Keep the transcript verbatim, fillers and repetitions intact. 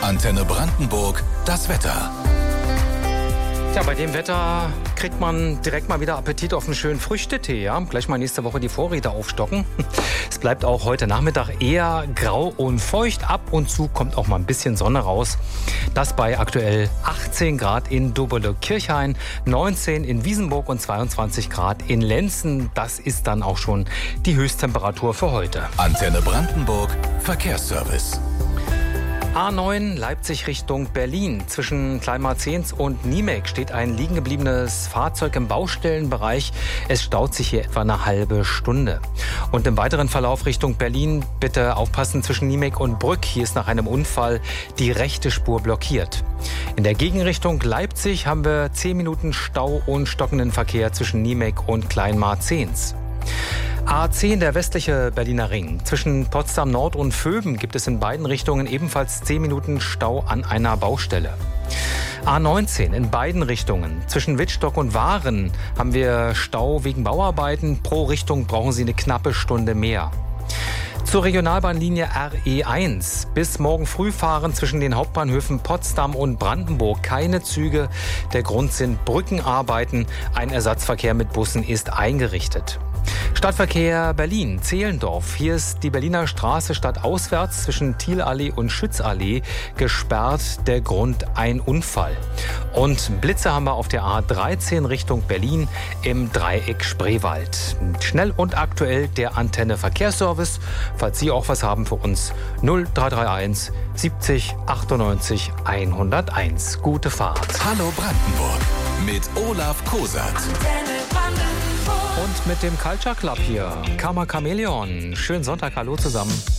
Antenne Brandenburg, das Wetter. Ja, bei dem Wetter kriegt man direkt mal wieder Appetit auf einen schönen Früchtetee. Ja? Gleich mal nächste Woche die Vorräte aufstocken. Es bleibt auch heute Nachmittag eher grau und feucht. Ab und zu kommt auch mal ein bisschen Sonne raus. Das bei aktuell achtzehn Grad in Dobelow-Kirchhain, neunzehn in Wiesenburg und zweiundzwanzig Grad in Lenzen. Das ist dann auch schon die Höchsttemperatur für heute. Antenne Brandenburg, Verkehrsservice. A neun Leipzig Richtung Berlin. Zwischen Kleinmarzens und Niemek steht ein liegen gebliebenes Fahrzeug im Baustellenbereich. Es staut sich hier etwa eine halbe Stunde. Und im weiteren Verlauf Richtung Berlin bitte aufpassen zwischen Niemek und Brück. Hier ist nach einem Unfall die rechte Spur blockiert. In der Gegenrichtung Leipzig haben wir zehn Minuten Stau und stockenden Verkehr zwischen Niemek und Kleinmarzens. A zehn, der westliche Berliner Ring. Zwischen Potsdam Nord und Vöben gibt es in beiden Richtungen ebenfalls zehn Minuten Stau an einer Baustelle. A neunzehn in beiden Richtungen. Zwischen Wittstock und Waren haben wir Stau wegen Bauarbeiten. Pro Richtung brauchen Sie eine knappe Stunde mehr. Zur Regionalbahnlinie R E eins. Bis morgen früh fahren zwischen den Hauptbahnhöfen Potsdam und Brandenburg keine Züge. Der Grund sind Brückenarbeiten. Ein Ersatzverkehr mit Bussen ist eingerichtet. Stadtverkehr Berlin, Zehlendorf. Hier ist die Berliner Straße stadtauswärts zwischen Thielallee und Schützallee gesperrt. Der Grund ein Unfall. Und Blitze haben wir auf der A dreizehn Richtung Berlin im Dreieck Spreewald. Schnell und aktuell der Antenne Verkehrsservice. Falls Sie auch was haben für uns, null drei drei eins siebzig achtundneunzig hunderteins. Gute Fahrt. Hallo Brandenburg mit Olaf Kosat. Und mit dem Culture Club hier, Karma Chameleon. Schönen Sonntag, hallo zusammen.